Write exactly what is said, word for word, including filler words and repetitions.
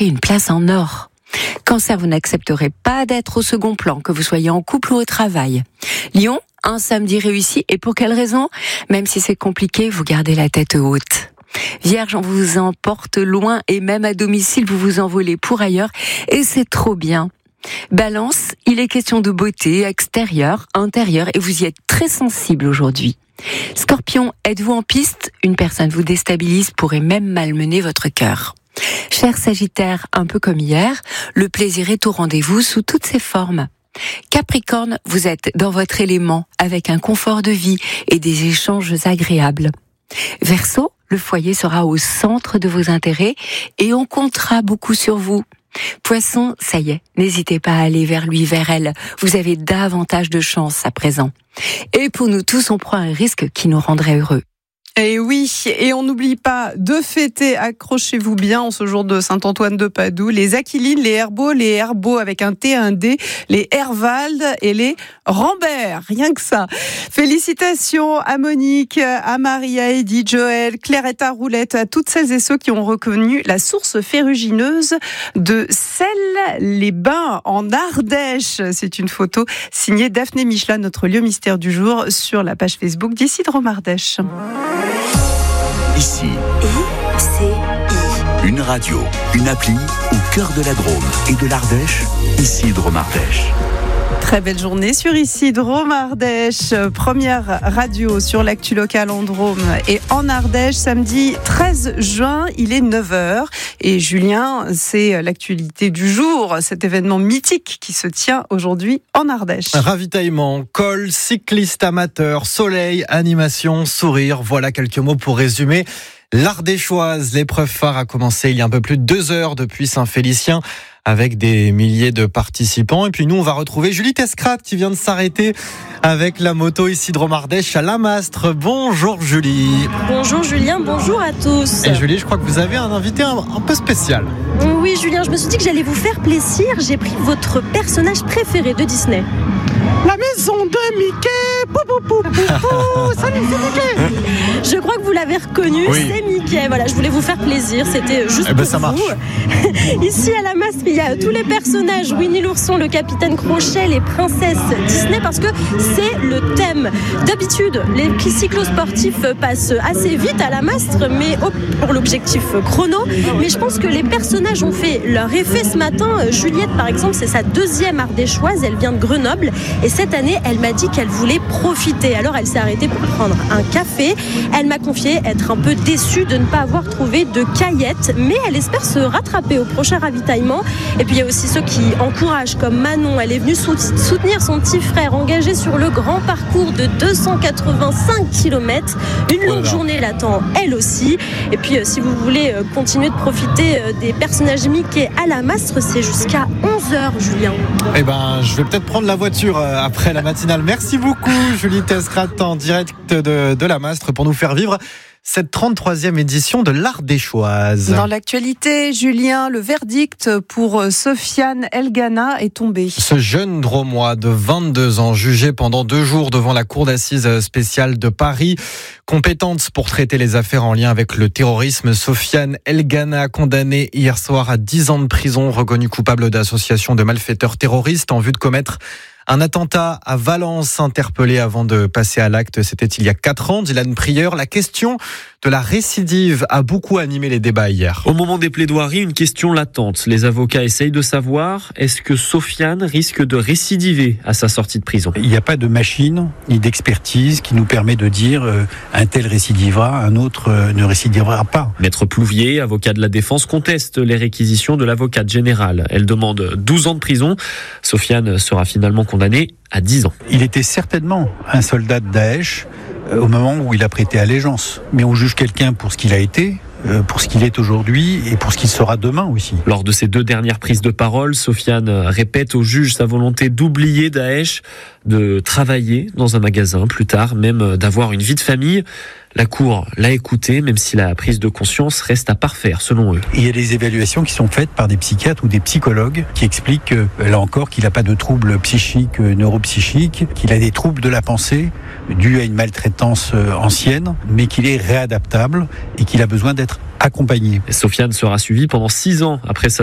remporter une place en or. Cancer, vous n'accepterez pas d'être au second plan, que vous soyez en couple ou au travail. Lion, un samedi réussi, et pour quelle raison ? Même si c'est compliqué, vous gardez la tête haute. Vierge, on vous emporte loin et même à domicile, vous vous envolez pour ailleurs et c'est trop bien. Balance, il est question de beauté extérieure, intérieure et vous y êtes très sensible aujourd'hui. Scorpion, êtes-vous en piste ? Une personne vous déstabilise, pourrait même malmener votre cœur. Cher Sagittaire, un peu comme hier, le plaisir est au rendez-vous sous toutes ses formes. Capricorne, vous êtes dans votre élément avec un confort de vie et des échanges agréables. Verseau, le foyer sera au centre de vos intérêts et on comptera beaucoup sur vous. Poisson, ça y est, n'hésitez pas à aller vers lui, vers elle. Vous avez davantage de chance à présent. Et pour nous tous, on prend un risque qui nous rendrait heureux. Et oui, et on n'oublie pas de fêter, accrochez-vous bien, en ce jour de Saint-Antoine de Padoue, les Aquilines, les Herbeaux, les Herbeaux avec un T, un D, les Herwald et les Rambert, rien que ça. Félicitations à Monique, à Marie, à Edith, Joël, Clairette à Roulette, à toutes celles et ceux qui ont reconnu la source ferrugineuse de Celles-les-Bains en Ardèche. C'est une photo signée Daphné Michelin, notre lieu mystère du jour, sur la page Facebook d'Ici Drôme Ardèche. Ici, I C I. une radio, une appli au cœur de la Drôme et de l'Ardèche, Ici Drôme Ardèche. Très belle journée sur Ici Drôme Ardèche, première radio sur l'actu locale en Drôme et en Ardèche, samedi treize juin, il est neuf heures et Julien, c'est l'actualité du jour, cet événement mythique qui se tient aujourd'hui en Ardèche. Ravitaillement, col, cycliste amateur, soleil, animation, sourire, voilà quelques mots pour résumer l'Ardéchoise. L'épreuve phare a commencé il y a un peu plus de deux heures depuis Saint-Félicien, avec des milliers de participants. Et puis nous, on va retrouver Julie Tescrat qui vient de s'arrêter avec la moto Ici Drôme Ardèche à Lamastre. Bonjour Julie. Bonjour Julien, bonjour à tous. Et Julie, je crois que vous avez un invité un, un peu spécial. Oui Julien, je me suis dit que j'allais vous faire plaisir. J'ai pris votre personnage préféré de Disney. La maison de Mickey. Pou, pou, pou, pou, pou. Salut, c'est Mickey. Je crois que vous l'avez reconnu, oui. C'est Mickey. Voilà, je voulais vous faire plaisir, c'était juste eh ben, pour ça vous. Marche. Ici à la Mastre, il y a tous les personnages, Winnie l'ourson, le capitaine Crochet, les princesses Disney, parce que c'est le thème. D'habitude, les cyclosportifs passent assez vite à la Mastre, mais pour l'objectif chrono. Mais je pense que les personnages ont fait leur effet ce matin. Juliette, par exemple, c'est sa deuxième ardéchoise, elle vient de Grenoble, et cette année, elle m'a dit qu'elle voulait profiter. Alors, elle s'est arrêtée pour prendre un café. Elle m'a confié être un peu déçue de ne pas avoir trouvé de caillettes, mais elle espère se rattraper au prochain ravitaillement. Et puis il y a aussi ceux qui encouragent, comme Manon. Elle est venue soutenir son petit frère engagé sur le grand parcours de deux cent quatre-vingt-cinq kilomètres. Une longue voilà. journée l'attend elle aussi. Et puis euh, si vous voulez euh, continuer de profiter euh, des personnages Mickey à la Mastre, c'est jusqu'à onze heures, Julien. Eh ben, je vais peut-être prendre la voiture euh, après la matinale. Merci beaucoup Julie Tescrat en direct de, de la Mastre pour nous faire vivre cette trente-troisième édition de l'Ardéchoise. Dans l'actualité, Julien, le verdict pour Sofiane Elgana est tombé. Ce jeune Dromois de vingt-deux ans, jugé pendant deux jours devant la cour d'assises spéciale de Paris, compétente pour traiter les affaires en lien avec le terrorisme, Sofiane Elgana, condamné hier soir à dix ans de prison, reconnu coupable d'association de malfaiteurs terroristes en vue de commettre un attentat à Valence, interpellé avant de passer à l'acte. C'était il y a quatre ans. Dylan Prieur, la question de la récidive a beaucoup animé les débats hier. Au moment des plaidoiries, une question latente. Les avocats essayent de savoir, est-ce que Sofiane risque de récidiver à sa sortie de prison ? Il n'y a pas de machine ni d'expertise qui nous permet de dire euh, un tel récidivera, un autre euh, ne récidivera pas. Maître Plouvier, avocat de la défense, conteste les réquisitions de l'avocate générale. Elle demande douze ans de prison. Sofiane sera finalement condamné à dix ans. Il était certainement un soldat de Daesh euh, au moment où il a prêté allégeance. Mais on juge quelqu'un pour ce qu'il a été, euh, pour ce qu'il est aujourd'hui et pour ce qu'il sera demain aussi. Lors de ses deux dernières prises de parole, Sofiane répète au juge sa volonté d'oublier Daesh, de travailler dans un magasin plus tard, même d'avoir une vie de famille. La Cour l'a écouté, même si la prise de conscience reste à parfaire, selon eux. Il y a des évaluations qui sont faites par des psychiatres ou des psychologues qui expliquent, euh, là encore, qu'il n'a pas de troubles psychiques, euh, neuropsychiques, qu'il a des troubles de la pensée dus à une maltraitance euh, ancienne, mais qu'il est réadaptable et qu'il a besoin d'être accompagné. Sofiane sera suivi pendant six ans après sa